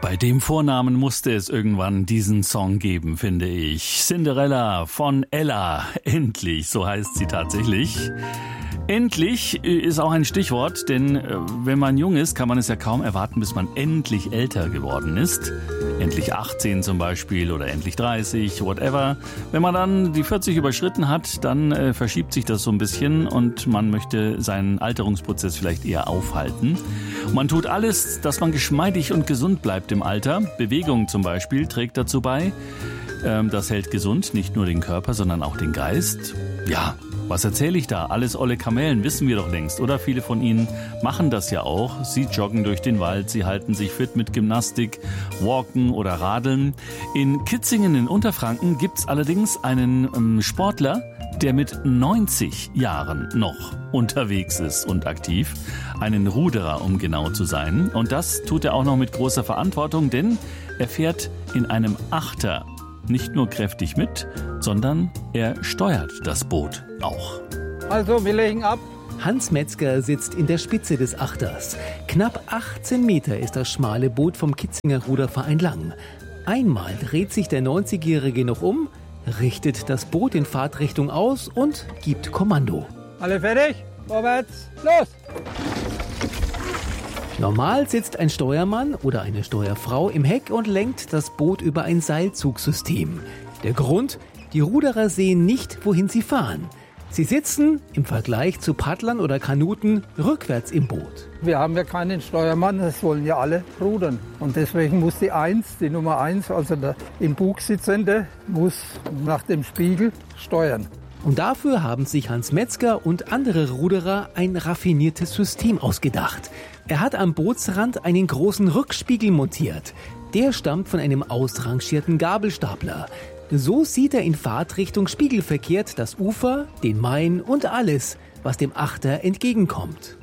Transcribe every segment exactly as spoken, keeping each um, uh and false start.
Bei dem Vornamen musste es irgendwann diesen Song geben, finde ich. Cinderella von Ella. Endlich, so heißt sie tatsächlich. Endlich ist auch ein Stichwort, denn wenn man jung ist, kann man es ja kaum erwarten, bis man endlich älter geworden ist. Endlich achtzehn zum Beispiel oder endlich dreißig, whatever. Wenn man dann die vierzig überschritten hat, dann äh, verschiebt sich das so ein bisschen und man möchte seinen Alterungsprozess vielleicht eher aufhalten. Und man tut alles, dass man geschmeidig und gesund bleibt im Alter. Bewegung zum Beispiel trägt dazu bei. Ähm, das hält gesund, nicht nur den Körper, sondern auch den Geist. Ja, was erzähle ich da? Alles olle Kamellen, wissen wir doch längst, oder? Viele von Ihnen machen das ja auch. Sie joggen durch den Wald, sie halten sich fit mit Gymnastik, Walken oder Radeln. In Kitzingen in Unterfranken gibt's allerdings einen ähm, Sportler, der mit neunzig Jahren noch unterwegs ist und aktiv. Einen Ruderer, um genau zu sein. Und das tut er auch noch mit großer Verantwortung, denn er fährt in einem Achter nicht nur kräftig mit, sondern er steuert das Boot auch. Also, wir legen ab. Hans Metzger sitzt in der Spitze des Achters. Knapp achtzehn Meter ist das schmale Boot vom Kitzinger Ruderverein lang. Einmal dreht sich der neunzigjährige noch um, richtet das Boot in Fahrtrichtung aus und gibt Kommando. Alle fertig? Vorwärts, los! Normal sitzt ein Steuermann oder eine Steuerfrau im Heck und lenkt das Boot über ein Seilzugsystem. Der Grund? Die Ruderer sehen nicht, wohin sie fahren. Sie sitzen, im Vergleich zu Paddlern oder Kanuten, rückwärts im Boot. Wir haben ja keinen Steuermann, das wollen ja alle rudern. Und deswegen muss die Eins, die Nummer Eins, also der im Bug sitzende, muss nach dem Spiegel steuern. Und dafür haben sich Hans Metzger und andere Ruderer ein raffiniertes System ausgedacht. Er hat am Bootsrand einen großen Rückspiegel montiert. Der stammt von einem ausrangierten Gabelstapler. So sieht er in Fahrtrichtung spiegelverkehrt das Ufer, den Main und alles, was dem Achter entgegenkommt.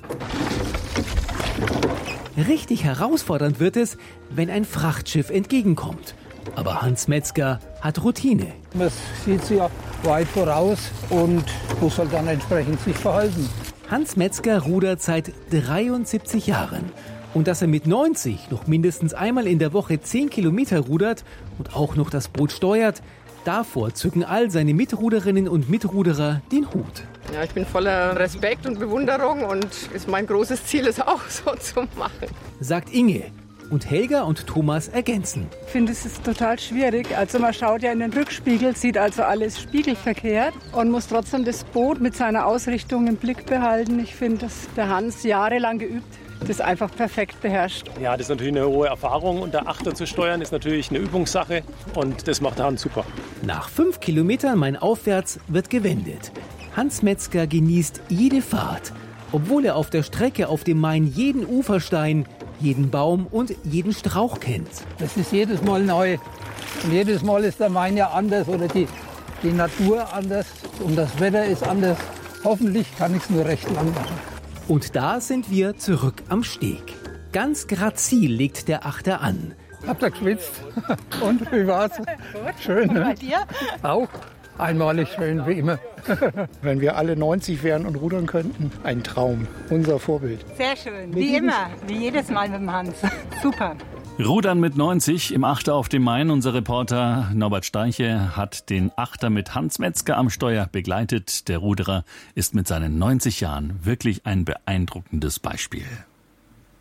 Richtig herausfordernd wird es, wenn ein Frachtschiff entgegenkommt. Aber Hans Metzger hat Routine. Man sieht sie ja weit voraus und muss halt dann entsprechend sich verhalten. Hans Metzger rudert seit dreiundsiebzig Jahren. Und dass er mit neunzig noch mindestens einmal in der Woche zehn Kilometer rudert und auch noch das Boot steuert, davor zücken all seine Mitruderinnen und Mitruderer den Hut. Ja, ich bin voller Respekt und Bewunderung und ist mein großes Ziel, es auch so zu machen. Sagt Inge. Und Helga und Thomas ergänzen. Ich finde, es ist total schwierig. Also man schaut ja in den Rückspiegel, sieht also alles spiegelverkehrt und muss trotzdem das Boot mit seiner Ausrichtung im Blick behalten. Ich finde, dass der Hans jahrelang geübt das einfach perfekt beherrscht. Ja, das ist natürlich eine hohe Erfahrung und der Achter zu steuern ist natürlich eine Übungssache und das macht der Hans super. Nach fünf Kilometern mainaufwärts wird gewendet. Hans Metzger genießt jede Fahrt, obwohl er auf der Strecke auf dem Main jeden Uferstein, jeden Baum und jeden Strauch kennt. Das ist jedes Mal neu. Und jedes Mal ist der Main ja anders oder die, die Natur anders und das Wetter ist anders. Hoffentlich kann ich es nur recht lang machen. Und da sind wir zurück am Steg. Ganz grazil legt der Achter an. Habt ihr geschwitzt? Und wie war's? Schön, ne? Bei dir? Auch. Einmalig schön, wie immer. Wenn wir alle neunzig wären und rudern könnten, ein Traum. Unser Vorbild. Sehr schön, wie immer, wie jedes Mal mit dem Hans. Super. Rudern mit neunzig im Achter auf dem Main. Unser Reporter Norbert Steiche hat den Achter mit Hans Metzger am Steuer begleitet. Der Ruderer ist mit seinen neunzig Jahren wirklich ein beeindruckendes Beispiel.